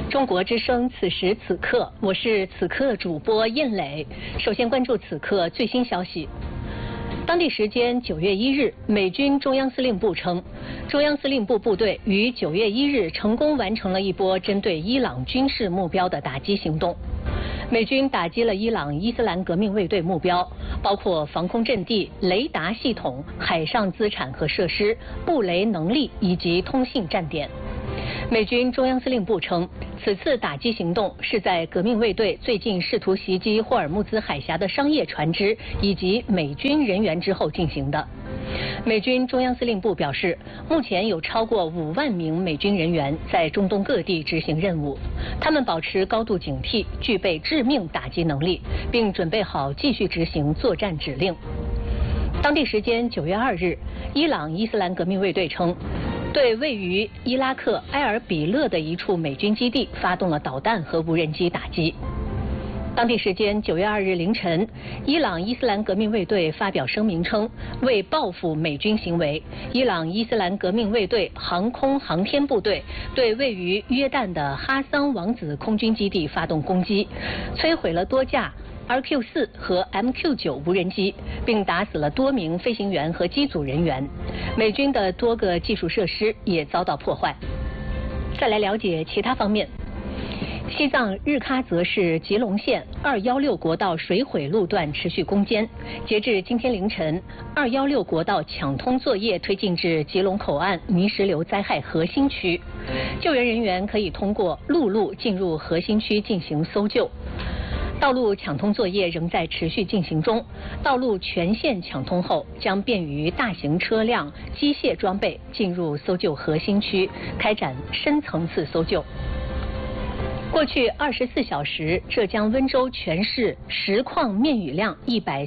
中国之声，此时此刻，我是此刻主播印磊。首先关注此刻最新消息。当地时间9月1日，美军中央司令部称，中央司令部部队于9月1日成功完成了一波针对伊朗军事目标的打击行动。美军打击了伊朗伊斯兰革命卫队目标，包括防空阵地、雷达系统、海上资产和设施、布雷能力以及通信站点。美军中央司令部称，此次打击行动是在革命卫队最近试图袭击霍尔木兹海峡的商业船只以及美军人员之后进行的。美军中央司令部表示，目前有超过5万名美军人员在中东各地执行任务，他们保持高度警惕，具备致命打击能力，并准备好继续执行作战指令。当地时间9月2日，伊朗伊斯兰革命卫队称，对位于伊拉克埃尔比勒的一处美军基地发动了导弹和无人机打击。当地时间9月2日凌晨，伊朗伊斯兰革命卫队发表声明称，为报复美军行为，伊朗伊斯兰革命卫队航空航天部队对位于约旦的哈桑王子空军基地发动攻击，摧毁了多架RQ-4和MQ-9无人机，并打死了多名飞行员和机组人员。美军的多个技术设施也遭到破坏。再来了解其他方面。西藏日喀则市吉隆县216国道水毁路段持续攻坚，截至今天凌晨，216国道抢通作业推进至吉隆口岸泥石流灾害核心区，救援人员可以通过陆路进入核心区进行搜救。道路抢通作业仍在持续进行中，道路全线抢通后，将便于大型车辆、机械装备进入搜救核心区，开展深层次搜救。过去24小时，浙江温州全市实况面雨量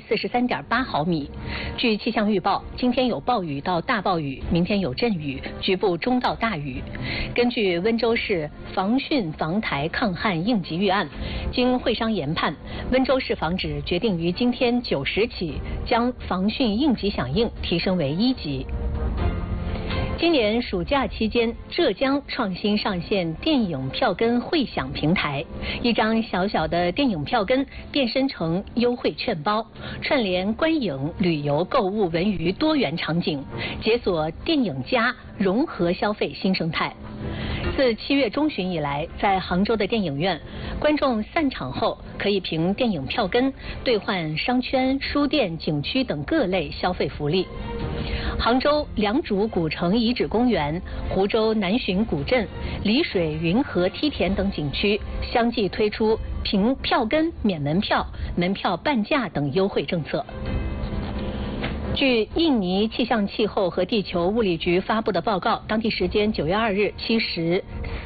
143.8毫米。据气象预报，今天有暴雨到大暴雨，明天有阵雨，局部中到大雨。根据温州市防汛防台抗旱应急预案，经会商研判，温州市防指决定于今天9时起将防汛应急响应提升为1级。今年暑假期间，浙江创新上线电影票根汇享平台，一张小小的电影票根变身成优惠券包，串联观影、旅游、购物、文娱多元场景，解锁电影加融合消费新生态。自7月中旬以来，在杭州的电影院，观众散场后可以凭电影票根兑换商圈、书店、景区等各类消费福利。杭州良渚古城遗址公园、湖州南浔古镇、丽水云河梯田等景区相继推出凭票根免门票、门票半价等优惠政策。据印尼气象气候和地球物理局发布的报告，当地时间9月2日7时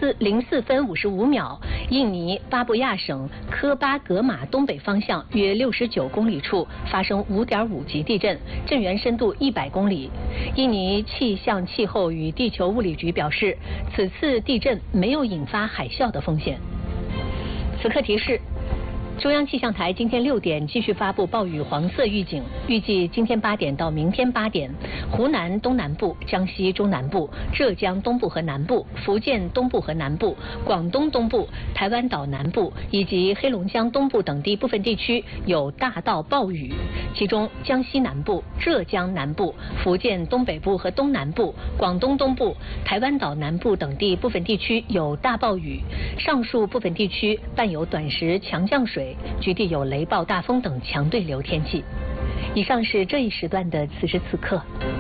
04分55秒，印尼巴布亚省科巴格马东北方向约69公里处发生5.5级地震，震源深度100公里。印尼气象气候与地球物理局表示，此次地震没有引发海啸的风险。此刻提示。中央气象台今天6点继续发布暴雨黄色预警，预计今天8点到明天8点，湖南东南部、江西中南部、浙江东部和南部、福建东部和南部、广东东部、台湾岛南部以及黑龙江东部等地部分地区有大到暴雨，其中江西南部、浙江南部、福建东北部和东南部、广东东部、台湾岛南部等地部分地区有大暴雨，上述部分地区伴有短时强降水，局地有雷暴、大风等强对流天气。以上是这一时段的此时此刻。